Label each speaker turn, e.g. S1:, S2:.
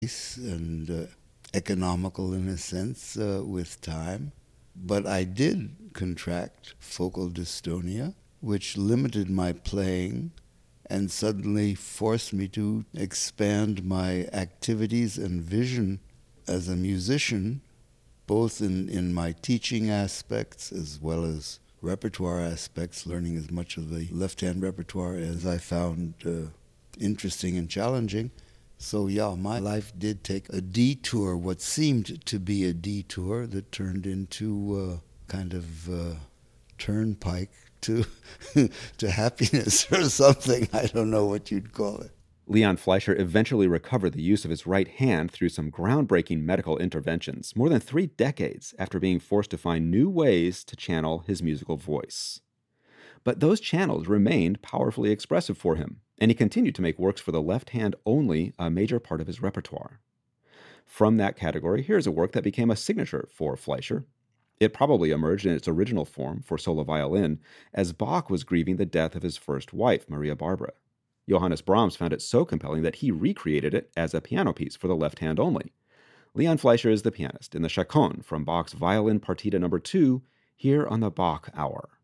S1: and economical in a sense with time. But I did contract focal dystonia, which limited my playing and suddenly forced me to expand my activities and vision as a musician, both in my teaching aspects as well as repertoire aspects, learning as much of the left-hand repertoire as I found interesting and challenging. So yeah, my life did take a detour, what seemed to be a detour that turned into kind of turnpike to to happiness or something. I don't know what you'd call it.
S2: Leon Fleischer eventually recovered the use of his right hand through some groundbreaking medical interventions, more than 3 decades after being forced to find new ways to channel his musical voice. But those channels remained powerfully expressive for him, and he continued to make works for the left hand only a major part of his repertoire. From that category, here's a work that became a signature for Fleischer. It probably emerged in its original form for solo violin as Bach was grieving the death of his first wife, Maria Barbara. Johannes Brahms found it so compelling that he recreated it as a piano piece for the left hand only. Leon Fleischer is the pianist in the Chaconne from Bach's Violin Partita No. 2 here on the Bach Hour.